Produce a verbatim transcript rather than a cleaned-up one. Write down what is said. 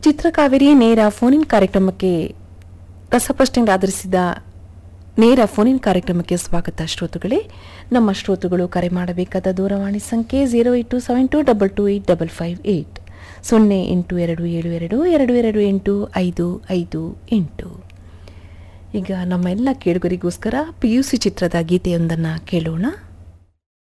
ಚಿತ್ರಕಾವೇರಿ ನೇರ ಫೋನಿನ್ ಕಾರ್ಯಕ್ರಮಕ್ಕೆ ರಸಪ್ರಶ್ನೆಗೆ ಆಧರಿಸಿದ ನೇರ ಫೋನಿನ್ ಕಾರ್ಯಕ್ರಮಕ್ಕೆ ಸ್ವಾಗತ ಶ್ರೋತೃಗಳೇ. ನಮ್ಮ ಶ್ರೋತೃಗಳು ಕರೆ ಮಾಡಬೇಕಾದ ದೂರವಾಣಿ ಸಂಖ್ಯೆ zero eight to seven to double two eight double five eight ಸೊನ್ನೆ ಎಂಟು ಎರಡು ಏಳು ಎರಡು ಎರಡು ಎರಡು ಎಂಟು ಐದು ಐದು ಎಂಟು. ಈಗ ನಮ್ಮ ಎಲ್ಲ ಕೇಳುಗರಿಗೋಸ್ಕರ ಪಿ ಯು ಸಿ ಚಿತ್ರದ ಗೀತೆಯೊಂದನ್ನು ಕೇಳೋಣ.